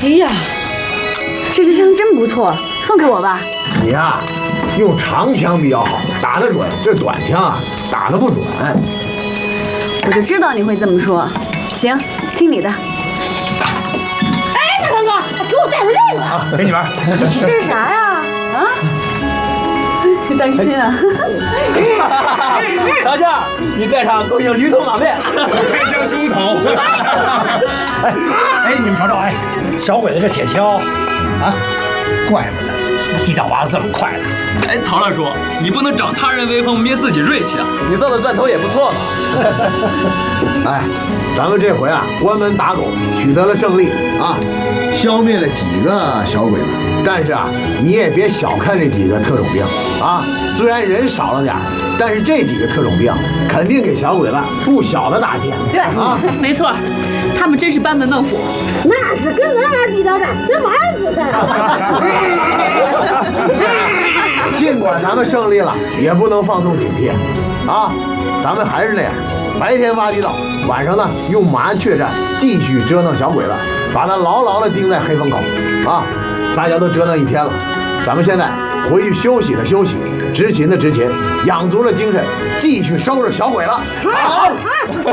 哎呀，这支枪真不错，送给我吧。 你呀，用长枪比较好，打得准。这短枪啊，打得不准。 我就知道你会这么说。行，听你的。哎， 大哥哥，给我带回这个。 啊，给你玩。 这是啥呀？啊？当心啊！ 大将，你带上勾行驴头马面， 配上猪头。哎，你们瞅瞅，哎，小鬼子这铁锹，啊，怪不得地道挖的这么快呢。 哎，陶大叔，你不能长他人威风，灭自己锐气啊！你造的钻头也不错嘛。 哎，咱们这回啊，关门打狗，取得了胜利啊，消灭了几个小鬼子。但是啊，你也别小看这几个特种兵啊，虽然人少了点儿，但是这几个特种兵肯定给小鬼子不小的打击。 对啊， 没错，他们真是班门弄斧。 那是跟咱玩地道战，跟玩子弹。 尽管咱们胜利了，也不能放松警惕啊！咱们还是那样，白天挖地道，晚上呢用马鞍血战，继续折腾小鬼子，把他牢牢地钉在黑风口啊！大家都折腾一天了，咱们现在回去休息的休息，执勤的执勤，养足了精神，继续收拾小鬼了。好。